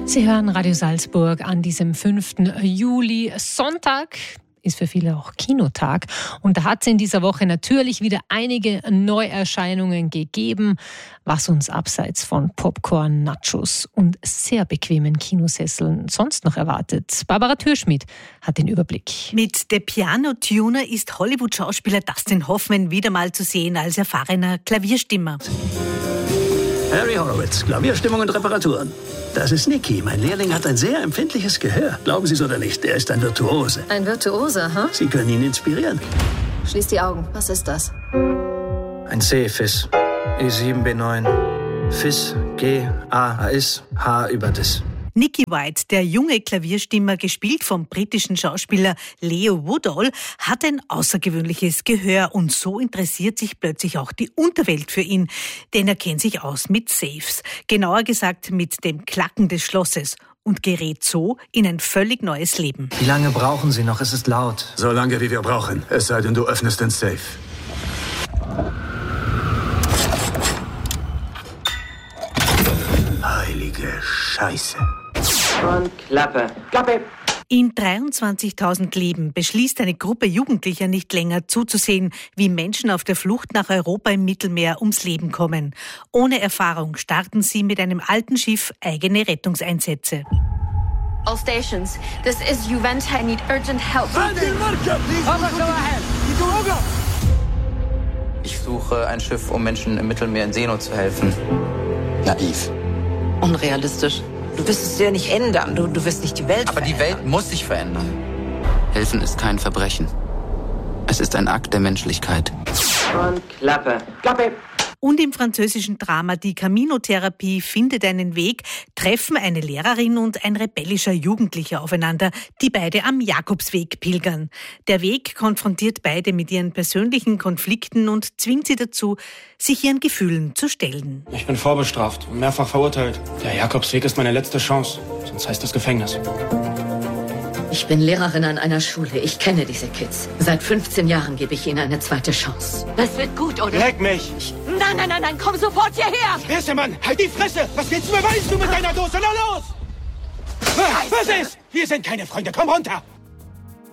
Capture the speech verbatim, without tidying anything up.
Sie hören Radio Salzburg an diesem fünften Juli. Sonntag ist für viele auch Kinotag. Und da hat es in dieser Woche natürlich wieder einige Neuerscheinungen gegeben, was uns abseits von Popcorn, Nachos und sehr bequemen Kinosesseln sonst noch erwartet. Barbara Thürschmidt hat den Überblick. Mit The Piano Tuner ist Hollywood-Schauspieler Dustin Hoffman wieder mal zu sehen als erfahrener Klavierstimmer. Harry Horowitz, Klavierstimmung und Reparaturen. Das ist Nicky. Mein Lehrling hat ein sehr empfindliches Gehör. Glauben Sie es oder nicht, er ist ein Virtuose. Ein Virtuose, ha? Huh? Sie können ihn inspirieren. Schließ die Augen. Was ist das? Ein C-Fis. E sieben B neun. Fis, G, A, Is, H über Dis. Nicky White, der junge Klavierstimmer, gespielt vom britischen Schauspieler Leo Woodall, hat ein außergewöhnliches Gehör und so interessiert sich plötzlich auch die Unterwelt für ihn, denn er kennt sich aus mit Safes, genauer gesagt mit dem Klacken des Schlosses und gerät so in ein völlig neues Leben. Wie lange brauchen Sie noch? Es ist laut. So lange, wie wir brauchen, es sei denn, du öffnest den Safe. Heilige Scheiße. Und Klappe. Klappe. In dreiundzwanzigtausend Leben beschließt eine Gruppe Jugendlicher nicht länger zuzusehen, wie Menschen auf der Flucht nach Europa im Mittelmeer ums Leben kommen. Ohne Erfahrung starten sie mit einem alten Schiff eigene Rettungseinsätze. All stations, this is Juventa. I need urgent help. Ich suche ein Schiff, um Menschen im Mittelmeer in Seenot zu helfen. Naiv. Unrealistisch. Du wirst es ja nicht ändern. Du, du wirst nicht die Welt Aber verändern. die Welt muss sich verändern. Helfen ist kein Verbrechen. Es ist ein Akt der Menschlichkeit. Und Klappe. Klappe. Und im französischen Drama Die Camino-Therapie findet einen Weg, treffen eine Lehrerin und ein rebellischer Jugendlicher aufeinander, die beide am Jakobsweg pilgern. Der Weg konfrontiert beide mit ihren persönlichen Konflikten und zwingt sie dazu, sich ihren Gefühlen zu stellen. Ich bin vorbestraft und mehrfach verurteilt. Der Jakobsweg ist meine letzte Chance, sonst heißt das Gefängnis. Ich bin Lehrerin an einer Schule. Ich kenne diese Kids. Seit fünfzehn Jahren gebe ich ihnen eine zweite Chance. Das wird gut, oder? Leck mich! Nein, nein, nein, nein, komm sofort hierher! Fresse, Mann! Halt die Fresse! Was willst du beweisen, du mit deiner Dose? Na los! Was, was ist? Wir sind keine Freunde, komm runter!